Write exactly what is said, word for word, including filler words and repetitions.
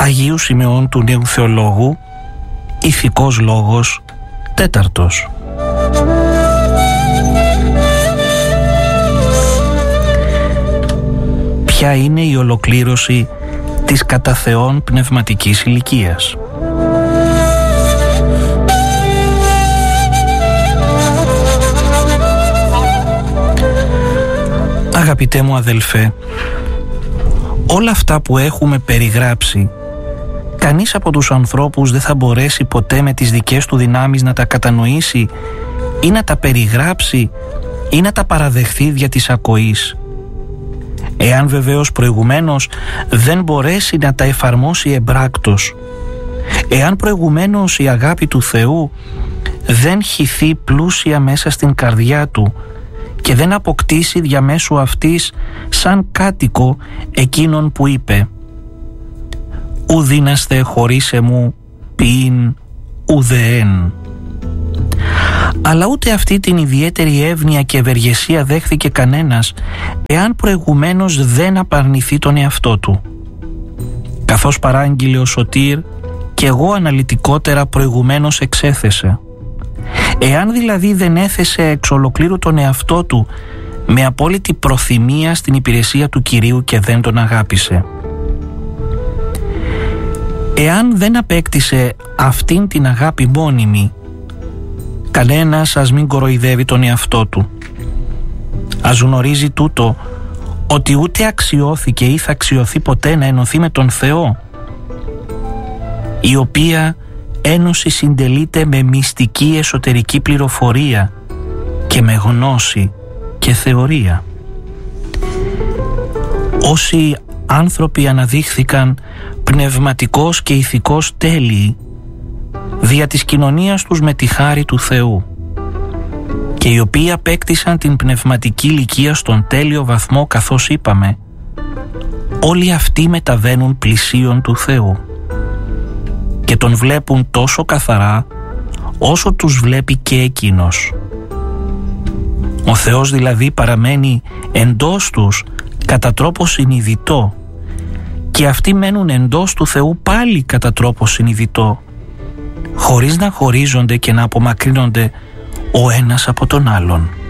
Αγίου Σιμεών του Νέου Θεολόγου, ηθικός λόγος, τέταρτος. Ποια είναι η ολοκλήρωση της κατά Θεόν πνευματικής ηλικίας? Αγαπητέ μου αδελφέ, όλα αυτά που έχουμε περιγράψει, κανείς από τους ανθρώπους δεν θα μπορέσει ποτέ με τις δικές του δυνάμεις να τα κατανοήσει ή να τα περιγράψει ή να τα παραδεχθεί δια της ακοής. Εάν βεβαίως προηγουμένως δεν μπορέσει να τα εφαρμόσει εμπράκτος, εάν προηγουμένως η αγάπη του Θεού δεν χυθεί πλούσια μέσα στην καρδιά του και δεν αποκτήσει διαμέσου αυτής σαν κάτοικο εκείνον που είπε «Ου δύναστε χωρίς εμού ποιήν ουδεέν». Αλλά ούτε αυτή την ιδιαίτερη εύνοια και ευεργεσία δέχθηκε κανένας εάν προηγουμένως δεν απαρνηθεί τον εαυτό του. Καθώς παράγγειλε ο Σωτήρ και εγώ αναλυτικότερα προηγουμένως εξέθεσα. Εάν δηλαδή δεν έθεσε εξ ολοκλήρου τον εαυτό του με απόλυτη προθυμία στην υπηρεσία του Κυρίου και δεν τον αγάπησε. Εάν δεν απέκτησε αυτήν την αγάπη μόνιμη, κανένας ας μην κοροϊδεύει τον εαυτό του. Ας γνωρίζει τούτο, ότι ούτε αξιώθηκε ή θα αξιωθεί ποτέ να ενωθεί με τον Θεό, η οποία ένωση συντελείται με μυστική εσωτερική πληροφορία και με γνώση και θεωρία. Όσοι άνθρωποι αναδείχθηκαν πνευματικός και ηθικός τέλειοι δια της κοινωνίας τους με τη χάρη του Θεού και οι οποίοι απέκτησαν την πνευματική ηλικία στον τέλειο βαθμό, καθώς είπαμε, όλοι αυτοί μεταβαίνουν πλησίον του Θεού και τον βλέπουν τόσο καθαρά όσο τους βλέπει και εκείνος. Ο Θεός δηλαδή παραμένει εντός τους κατά τρόπο συνειδητό και αυτοί μένουν εντός του Θεού πάλι κατά τρόπο συνειδητό, χωρίς να χωρίζονται και να απομακρύνονται ο ένας από τον άλλον.